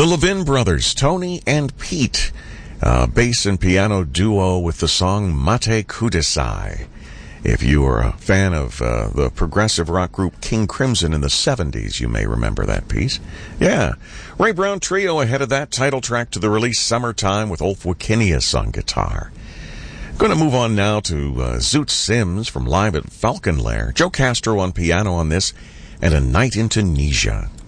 The Levin Brothers, Tony and Pete, bass and piano duo with the song Mate Kudasai. If you are a fan of the progressive rock group King Crimson in the 70s, you may remember that piece. Yeah. Ray Brown Trio ahead of that, title track to the release Summertime with Ulf Wikinius on guitar. Going to move on now to Zoot Sims from Live at Falcon Lair. Joe Castro on piano on this, and A Night in Tunisia.